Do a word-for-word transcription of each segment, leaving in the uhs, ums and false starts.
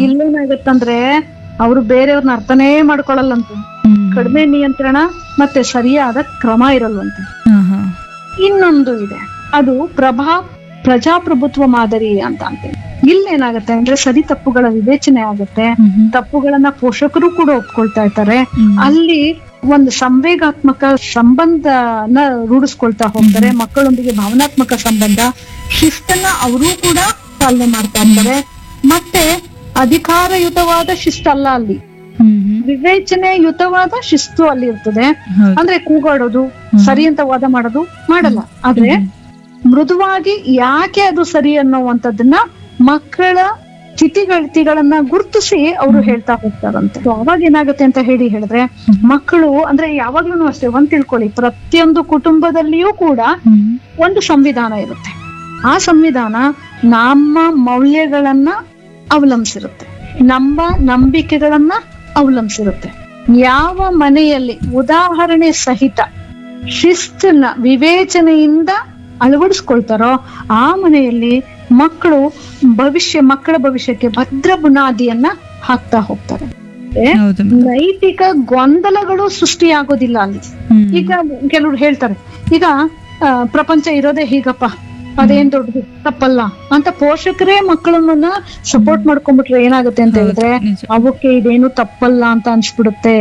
ಇಲ್ಲೇನಾಗತ್ತಂದ್ರೆ ಅವರು ಬೇರೆಯವ್ರನ್ನ ಅರ್ಥನೇ ಮಾಡ್ಕೊಳಲ್ಲಂತೆ. ಕಡಿಮೆ ನಿಯಂತ್ರಣ ಮತ್ತೆ ಸರಿಯಾದ ಕ್ರಮ ಇರಲ್ವಂತೆ. ಇನ್ನೊಂದು ಇದೆ, ಅದು ಪ್ರಭಾ ಪ್ರಜಾಪ್ರಭುತ್ವ ಮಾದರಿ ಅಂತ ಅಂತೇಳಿ. ಇಲ್ಲೇನಾಗತ್ತೆ ಅಂದ್ರೆ ಸರಿ ತಪ್ಪುಗಳ ವಿವೇಚನೆ ಆಗುತ್ತೆ, ತಪ್ಪುಗಳನ್ನ ಪೋಷಕರು ಕೂಡ ಒಪ್ಕೊಳ್ತಾ ಇರ್ತಾರೆ. ಅಲ್ಲಿ ಒಂದು ಸಂವೇಗಾತ್ಮಕ ಸಂಬಂಧನ ರೂಢಿಸ್ಕೊಳ್ತಾ ಹೋಗ್ತಾರೆ, ಮಕ್ಕಳೊಂದಿಗೆ ಭಾವನಾತ್ಮಕ ಸಂಬಂಧ, ಶಿಸ್ತನ್ನ ಅವರೂ ಕೂಡ ಪಾಲನೆ ಮಾಡ್ತಾ ಇರ್ತಾರೆ. ಮತ್ತೆ ಅಧಿಕಾರಯುತವಾದ ಶಿಸ್ತಲ್ಲ, ಅಲ್ಲಿ ವಿವೇಚನೆಯುತವಾದ ಶಿಸ್ತು ಅಲ್ಲಿ ಇರ್ತದೆ. ಅಂದ್ರೆ ಕೂಗಾಡೋದು, ಸರಿ ಅಂತ ವಾದ ಮಾಡೋದು ಮಾಡಲ್ಲ. ಆದ್ರೆ ಮೃದುವಾಗಿ ಯಾಕೆ ಅದು ಸರಿ ಅನ್ನೋವಂಥದ್ದನ್ನ ಮಕ್ಕಳ ಸ್ಥಿತಿಗತಿಗಳನ್ನ ಗುರುತಿಸಿ ಅವರು ಹೇಳ್ತಾ ಹೋಗ್ತಾರಂತೆ. ಅವಾಗ ಏನಾಗುತ್ತೆ ಅಂತ ಹೇಳಿ ಹೇಳಿದ್ರೆ, ಮಕ್ಕಳು ಅಂದ್ರೆ ಯಾವಾಗ್ಲೂ ಅಷ್ಟೇ ಒಂದ್ ತಿಳ್ಕೊಳ್ಳಿ, ಪ್ರತಿಯೊಂದು ಕುಟುಂಬದಲ್ಲಿಯೂ ಕೂಡ ಒಂದು ಸಂವಿಧಾನ ಇರುತ್ತೆ. ಆ ಸಂವಿಧಾನ ನಮ್ಮ ಮೌಲ್ಯಗಳನ್ನ ಅವಲಂಬಿಸಿರುತ್ತೆ, ನಮ್ಮ ನಂಬಿಕೆಗಳನ್ನ ಅವಲಂಬಿಸಿರುತ್ತೆ. ಯಾವ ಮನೆಯಲ್ಲಿ ಉದಾಹರಣೆ ಸಹಿತ ಶಿಸ್ತನ್ನ ವಿವೇಚನೆಯಿಂದ ಅಳವಡಿಸ್ಕೊಳ್ತಾರೋ ಆ ಮನೆಯಲ್ಲಿ ಮಕ್ಕಳು ಭವಿಷ್ಯ ಮಕ್ಕಳ ಭವಿಷ್ಯಕ್ಕೆ ಭದ್ರ ಬುನಾದಿಯನ್ನ ಹಾಕ್ತಾ ಹೋಗ್ತಾರೆ. ನೈತಿಕ ಗೊಂದಲಗಳು ಸೃಷ್ಟಿಯಾಗೋದಿಲ್ಲ ಅಲ್ಲಿ. ಈಗ ಕೆಲವ್ರು ಹೇಳ್ತಾರೆ, ಈಗ ಪ್ರಪಂಚ ಇರೋದೇ ಹೀಗಪ್ಪ, ಅದೇನ್ ದೊಡ್ಡದು ತಪ್ಪಲ್ಲ ಅಂತ ಪೋಷಕರೇ ಮಕ್ಕಳನ್ನ ಸಪೋರ್ಟ್ ಮಾಡ್ಕೊಂಡ್ಬಿಟ್ರೆ ಏನಾಗುತ್ತೆ ಅಂತ ಹೇಳಿದ್ರೆ ಅವಕ್ಕೆ ಇದೇನು ತಪ್ಪಲ್ಲ ಅಂತ ಅನ್ಸ್ಬಿಡುತ್ತೆ.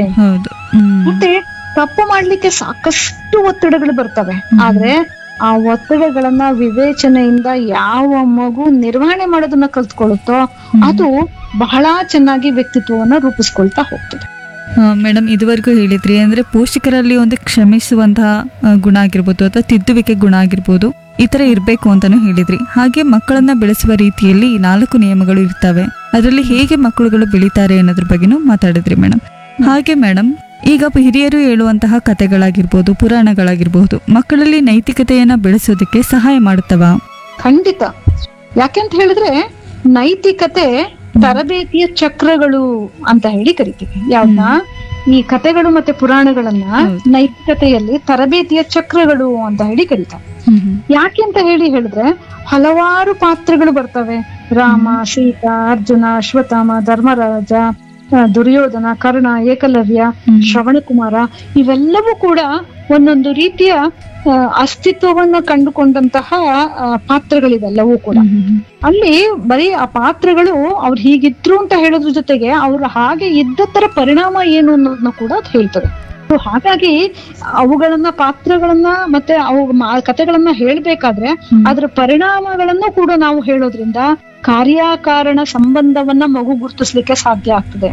ಮತ್ತೆ ತಪ್ಪು ಮಾಡ್ಲಿಕ್ಕೆ ಸಾಕಷ್ಟು ಒತ್ತಡಗಳು ಬರ್ತವೆ. ಆದ್ರೆ ಆ ಒತ್ತಡಗಳನ್ನ ವಿವೇಚನೆಯಿಂದ ಯಾವ ಮಗು ನಿರ್ವಹಣೆ ಮಾಡೋದನ್ನ ಕಲ್ತ್ಕೊಳ್ಳುತ್ತೋ ಅದು ಬಹಳ ಚೆನ್ನಾಗಿ ವ್ಯಕ್ತಿತ್ವವನ್ನ ರೂಪಿಸ್ಕೊಳ್ತಾ ಹೋಗ್ತದೆ. ಮೇಡಮ್, ಇದುವರೆಗೂ ಹೇಳಿದ್ರಿ ಅಂದ್ರೆ ಪೋಷಕರಲ್ಲಿ ಒಂದು ಕ್ಷಮಿಸುವಂತಹ ಗುಣ ಆಗಿರ್ಬೋದು ಅಥವಾ ತಿದ್ದುವಿಕೆ ಗುಣ ಆಗಿರ್ಬೋದು, ಈ ತರ ಇರ್ಬೇಕು ಅಂತಾನು ಹೇಳಿದ್ರಿ. ಹಾಗೆ ಮಕ್ಕಳನ್ನ ಬೆಳೆಸುವ ರೀತಿಯಲ್ಲಿ ಈ ನಾಲ್ಕು ನಿಯಮಗಳು ಇರ್ತವೆ, ಅದರಲ್ಲಿ ಹೇಗೆ ಮಕ್ಕಳುಗಳು ಬೆಳೀತಾರೆ ಅನ್ನೋದ್ರ ಬಗ್ಗೆನೂ ಮಾತಾಡಿದ್ರಿ ಮೇಡಮ್. ಹಾಗೆ ಮೇಡಮ್, ಈಗ ಹಿರಿಯರು ಹೇಳುವಂತಹ ಕಥೆಗಳಾಗಿರ್ಬೋದು, ಪುರಾಣಗಳಾಗಿರ್ಬೋದು, ಮಕ್ಕಳಲ್ಲಿ ನೈತಿಕತೆಯನ್ನ ಬೆಳೆಸೋದಕ್ಕೆ ಸಹಾಯ ಮಾಡುತ್ತವಾ? ಖಂಡಿತ. ಯಾಕೆಂತ ಹೇಳಿದ್ರೆ ನೈತಿಕತೆ ತರಬೇತಿಯ ಚಕ್ರಗಳು ಅಂತ ಹೇಳಿ ಕರಿತೀವಿ. ಯಾವ್ದನ್ನ ಈ ಕಥೆಗಳು ಮತ್ತೆ ಪುರಾಣಗಳನ್ನ ನೈತಿಕತೆಯಲ್ಲಿ ತರಬೇತಿಯ ಚಕ್ರಗಳು ಅಂತ ಹೇಳಿ ಕರೀತಾರೆ. ಯಾಕೆ ಅಂತ ಹೇಳಿ ಹೇಳಿದ್ರೆ ಹಲವಾರು ಪಾತ್ರಗಳು ಬರ್ತವೆ. ರಾಮ, ಸೀತಾ, ಅರ್ಜುನ, ಅಶ್ವತ್ಥಾಮ, ಧರ್ಮರಾಜ, ದುರ್ಯೋಧನ, ಕರ್ಣ, ಏಕಲವ್ಯ, ಶ್ರವಣಕುಮಾರ, ಇವೆಲ್ಲವೂ ಕೂಡ ಒಂದೊಂದು ರೀತಿಯ ಅಸ್ತಿತ್ವವನ್ನ ಕಂಡುಕೊಂಡಂತಹ ಪಾತ್ರಗಳಿವೆಲ್ಲವೂ ಕೂಡ. ಅಲ್ಲಿ ಬರೀ ಆ ಪಾತ್ರಗಳು ಅವ್ರು ಹೀಗಿದ್ರು ಅಂತ ಹೇಳೋದ್ರ ಜೊತೆಗೆ ಅವ್ರ ಹಾಗೆ ಇದ್ದ ತರ ಪರಿಣಾಮ ಏನು ಅನ್ನೋದನ್ನ ಕೂಡ ಅದು ಹೇಳ್ತದೆ. ಹಾಗಾಗಿ ಅವುಗಳನ್ನ ಪಾತ್ರಗಳನ್ನ ಮತ್ತೆ ಅವು ಕಥೆಗಳನ್ನ ಹೇಳ್ಬೇಕಾದ್ರೆ ಅದ್ರ ಪರಿಣಾಮಗಳನ್ನು ಕೂಡ ನಾವು ಹೇಳೋದ್ರಿಂದ ಕಾರ್ಯಕಾರಣ ಸಂಬಂಧವನ್ನ ಮಗು ಗುರುತಿಸ್ಲಿಕ್ಕೆ ಸಾಧ್ಯ ಆಗ್ತದೆ.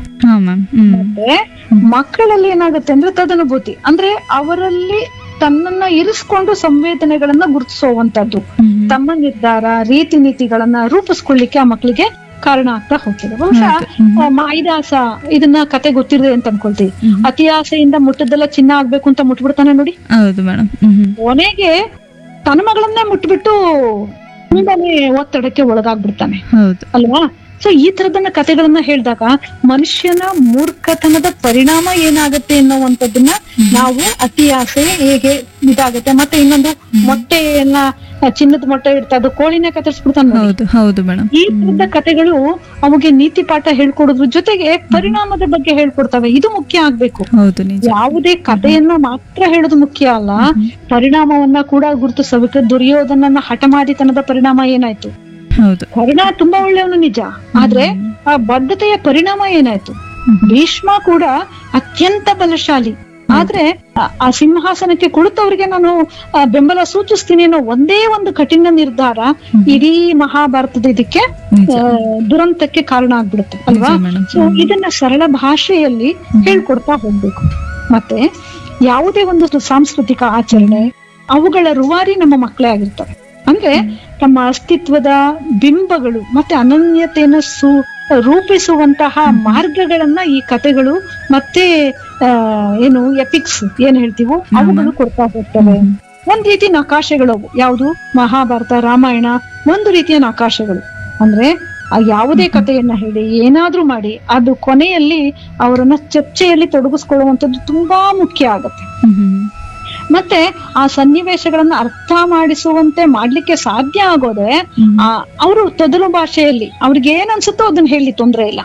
ಮತ್ತೆ ಮಕ್ಕಳಲ್ಲಿ ಏನಾಗುತ್ತೆ ಅಂದ್ರೆ ತದನುಭೂತಿ, ಅಂದ್ರೆ ಅವರಲ್ಲಿ ತನ್ನನ್ನ ಇರಿಸ್ಕೊಂಡು ಸಂವೇದನೆಗಳನ್ನ ಗುರುತಿಸುವಂತದ್ದು, ತಮ್ಮ ನಿರ್ಧಾರ ರೀತಿ ನೀತಿಗಳನ್ನ ರೂಪಿಸ್ಕೊಳ್ಳಿಕ್ಕೆ ಆ ಮಕ್ಕಳಿಗೆ ಕಾರಣ ಆಗ್ತಾ ಹೋಗ್ತದೆ. ಬಹುಶಃ ಮಾಯಿದಾಸ ಇದನ್ನ ಕತೆ ಗೊತ್ತಿರದೆ ಅಂತ ಅನ್ಕೊಳ್ತೀವಿ. ಅತಿ ಆಸೆಯಿಂದ ಮುಟ್ಟದೆಲ್ಲ ಚಿನ್ನ ಆಗ್ಬೇಕು ಅಂತ ಮುಟ್ಬಿಡ್ತಾನೆ ನೋಡಿ. ಕೊನೆಗೆ ತನ್ನ ಮಗಳನ್ನೇ ಮುಟ್ಬಿಟ್ಟು ತುಂಬಾನೇ ಒತ್ತಡಕ್ಕೆ ಒಳಗಾಗ್ಬಿಡ್ತಾನೆ ಅಲ್ವಾ. ಸೊ ಈ ತರದನ್ನ ಕಥೆಗಳನ್ನ ಹೇಳಿದಾಗ ಮನುಷ್ಯನ ಮೂರ್ಖತನದ ಪರಿಣಾಮ ಏನಾಗುತ್ತೆ ಅನ್ನುವಂಥದ್ದನ್ನ ನಾವು ಅತಿ ಆಸೆ ಹೇಗೆ ಇದಾಗುತ್ತೆ. ಮತ್ತೆ ಇನ್ನೊಂದು ಮೊಟ್ಟೆಯನ್ನ ಚಿನ್ನದ ಮೊಟ್ಟೆ ಇಡ್ತಾ ಅದು ಕೋಳಿನ ಕತ್ತರಿಸ್ಬಿಡ್ತಾನೆ. ಈ ತರದ ಕಥೆಗಳು ಅವುಗೆ ನೀತಿ ಪಾಠ ಹೇಳ್ಕೊಡೋದ್ರ ಜೊತೆಗೆ ಪರಿಣಾಮದ ಬಗ್ಗೆ ಹೇಳ್ಕೊಡ್ತವೆ. ಇದು ಮುಖ್ಯ ಆಗ್ಬೇಕು. ಯಾವುದೇ ಕಥೆಯನ್ನ ಮಾತ್ರ ಹೇಳೋದು ಮುಖ್ಯ ಅಲ್ಲ, ಪರಿಣಾಮವನ್ನ ಕೂಡ ಗುರುತಿಸಬೇಕು. ದುರ್ಯೋಧನನ ಹಠಮಾರಿತನದ ಪರಿಣಾಮ ಏನಾಯ್ತು? ಕರ್ಣ ತುಂಬಾ ಒಳ್ಳೆಯವನು ನಿಜ, ಆದ್ರೆ ಆ ಬದ್ಧತೆಯ ಪರಿಣಾಮ ಏನಾಯ್ತು? ಭೀಷ್ಮ ಕೂಡ ಅತ್ಯಂತ ಬಲಶಾಲಿ, ಆದ್ರೆ ಆ ಸಿಂಹಾಸನಕ್ಕೆ ಕುಳಿತವ್ರಿಗೆ ನಾನು ಬೆಂಬಲ ಸೂಚಿಸ್ತೀನಿ ಅನ್ನೋ ಒಂದೇ ಒಂದು ಕಠಿಣ ನಿರ್ಧಾರ ಇಡೀ ಮಹಾಭಾರತದ ಇದಕ್ಕೆ ದುರಂತಕ್ಕೆ ಕಾರಣ ಆಗ್ಬಿಡುತ್ತೆ ಅಲ್ವಾ. ಸೊ ಇದನ್ನ ಸರಳ ಭಾಷೆಯಲ್ಲಿ ಹೇಳ್ಕೊಡ್ತಾ ಹೋಗ್ಬೇಕು. ಮತ್ತೆ ಯಾವುದೇ ಒಂದು ಸಾಂಸ್ಕೃತಿಕ ಆಚರಣೆ ಅವುಗಳ ರೂವಾರಿ ನಮ್ಮ ಮಕ್ಕಳೇ ಆಗಿರ್ತವೆ. ಅಂದ್ರೆ ತಮ್ಮ ಅಸ್ತಿತ್ವದ ಬಿಂಬಗಳು ಮತ್ತೆ ಅನನ್ಯತೆಯನ್ನು ಸು ರೂಪಿಸುವಂತಹ ಮಾರ್ಗಗಳನ್ನ ಈ ಕಥೆಗಳು ಮತ್ತೆ ಆ ಏನು ಎಪಿಕ್ಸ್ ಏನ್ ಹೇಳ್ತೀವೋ ಅವುಗಳು ಕೊಡ್ತಾ ಹೋಗ್ತವೆ. ಒಂದ್ ರೀತಿ ನಕಾಶೆಗಳು ಯಾವುದು, ಮಹಾಭಾರತ, ರಾಮಾಯಣ ಒಂದು ರೀತಿಯ ನಕಾಶೆಗಳು. ಅಂದ್ರೆ ಯಾವುದೇ ಕಥೆಯನ್ನ ಹೇಳಿ ಏನಾದ್ರೂ ಮಾಡಿ ಅದು ಕೊನೆಯಲ್ಲಿ ಅವರನ್ನ ಚರ್ಚೆಯಲ್ಲಿ ತೊಡಗಿಸ್ಕೊಳ್ಳುವಂಥದ್ದು ತುಂಬಾ ಮುಖ್ಯ ಆಗತ್ತೆ. ಮತ್ತೆ ಆ ಸನ್ನಿವೇಶಗಳನ್ನ ಅರ್ಥ ಮಾಡಿಸುವಂತೆ ಮಾಡ್ಲಿಕ್ಕೆ ಸಾಧ್ಯ ಆಗೋದೆ ಆ ಅವರು ತೊದಲು ಭಾಷೆಯಲ್ಲಿ ಅವ್ರಿಗೆ ಏನ್ ಅನ್ಸುತ್ತೋ ಅದನ್ನ ಹೇಳಿ ತೊಂದ್ರೆ ಇಲ್ಲ.